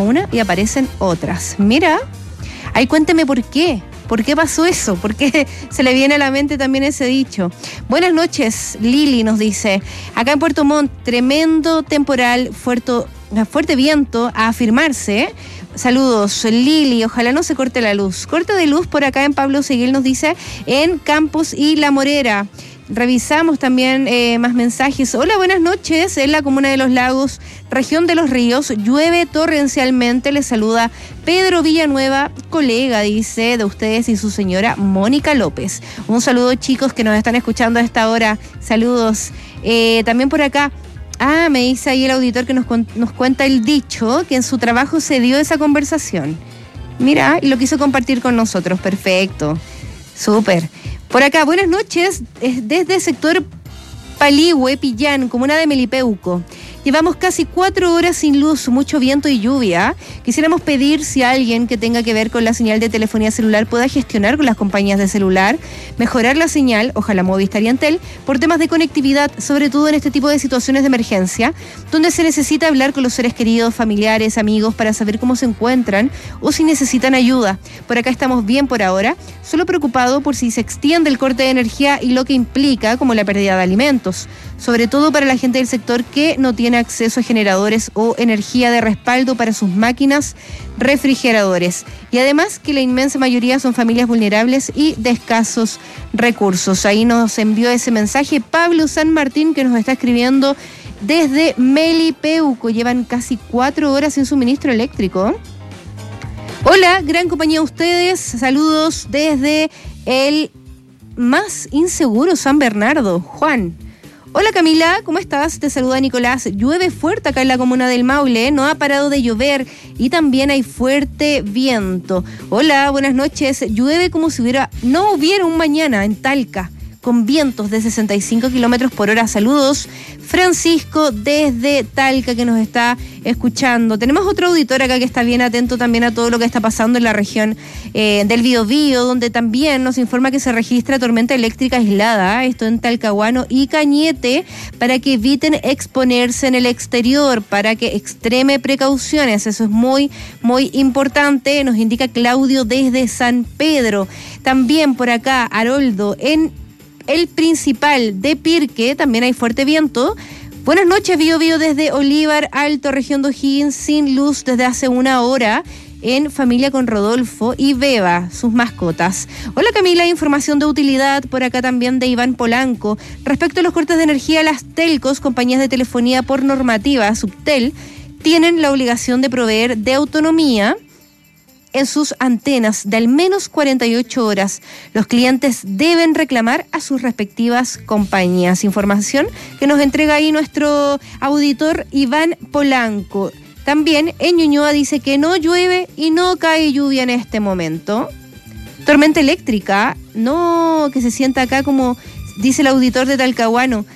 una y aparecen otras. Mira, ahí cuénteme por qué. ¿Por qué pasó eso? ¿Por qué se le viene a la mente también ese dicho? Buenas noches, Lili nos dice. Acá en Puerto Montt, tremendo temporal, fuerte viento a afirmarse. Saludos, Lili. Ojalá no se corte la luz. Corte de luz por acá en Pablo Seguil nos dice en Campos y La Morera. Revisamos también más mensajes. Hola, buenas noches. En la comuna de Los Lagos, región de Los Ríos, llueve torrencialmente. Les saluda Pedro Villanueva, colega, dice, de ustedes y su señora Mónica López. Un saludo, chicos, que nos están escuchando a esta hora. Saludos. También por acá. Me dice ahí el auditor que nos cuenta el dicho, que en su trabajo se dio esa conversación. Mira, y lo quiso compartir con nosotros. Perfecto. Súper. Por acá, buenas noches, desde el sector Paligüe, Pillán, comuna de Melipeuco. Llevamos casi 4 horas sin luz, mucho viento y lluvia. Quisiéramos pedir si alguien que tenga que ver con la señal de telefonía celular pueda gestionar con las compañías de celular, mejorar la señal, ojalá Movistar y Antel, por temas de conectividad, sobre todo en este tipo de situaciones de emergencia, donde se necesita hablar con los seres queridos, familiares, amigos, para saber cómo se encuentran o si necesitan ayuda. Por acá estamos bien por ahora, solo preocupado por si se extiende el corte de energía y lo que implica, como la pérdida de alimentos, sobre todo para la gente del sector que no tiene acceso a generadores o energía de respaldo para sus máquinas, refrigeradores. Y además que la inmensa mayoría son familias vulnerables y de escasos recursos. Ahí nos envió ese mensaje Pablo San Martín, que nos está escribiendo desde Melipeuco. Llevan casi 4 horas sin suministro eléctrico. Hola, gran compañía a ustedes. Saludos desde el más inseguro San Bernardo. Juan. Hola Camila, ¿cómo estás? Te saluda Nicolás. Llueve fuerte acá en la comuna del Maule, no ha parado de llover y también hay fuerte viento. Hola, buenas noches. Llueve como si no hubiera un mañana en Talca, con vientos de 65 kilómetros por hora. Saludos, Francisco, desde Talca, que nos está escuchando. Tenemos otro auditor acá que está bien atento también a todo lo que está pasando en la región del Biobío, donde también nos informa que se registra tormenta eléctrica aislada, esto en Talcahuano y Cañete, para que eviten exponerse en el exterior, para que extreme precauciones. Eso es muy, muy importante, nos indica Claudio desde San Pedro. También por acá, Haroldo, en el principal de Pirque, también hay fuerte viento. Buenas noches, Biobío desde Olívar Alto, región de O'Higgins, sin luz desde hace 1 hora, en familia con Rodolfo y Beba, sus mascotas. Hola Camila, información de utilidad por acá también de Iván Polanco. Respecto a los cortes de energía, las telcos, compañías de telefonía por normativa, Subtel, tienen la obligación de proveer de autonomía en sus antenas de al menos 48 horas. Los clientes deben reclamar a sus respectivas compañías. Información que nos entrega ahí nuestro auditor Iván Polanco. También en Ñuñoa dice que no llueve y no cae lluvia en este momento. Tormenta eléctrica, no, que se sienta acá como dice el auditor de Talcahuano.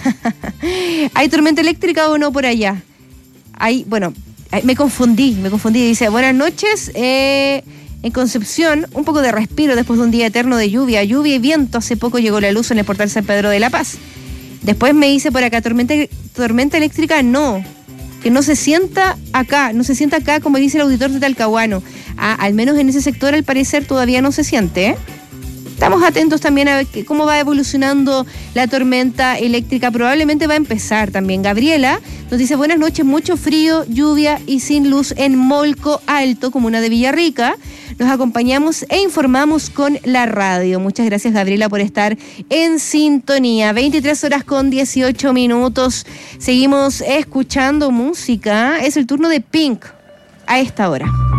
¿Hay tormenta eléctrica o no por allá? Me confundí. Dice, buenas noches, en Concepción, un poco de respiro después de un día eterno de lluvia y viento. Hace poco llegó la luz en el portal San Pedro de la Paz. Después me dice por acá, tormenta eléctrica no, que no se sienta acá como dice el auditor de Talcahuano. Al menos en ese sector al parecer todavía no se siente, ¿eh? Estamos atentos también a ver cómo va evolucionando la tormenta eléctrica. Probablemente va a empezar también. Gabriela nos dice, buenas noches, mucho frío, lluvia y sin luz en Molco Alto, comuna de Villarrica. Nos acompañamos e informamos con la radio. Muchas gracias, Gabriela, por estar en sintonía. 23:18. Seguimos escuchando música. Es el turno de Pink a esta hora.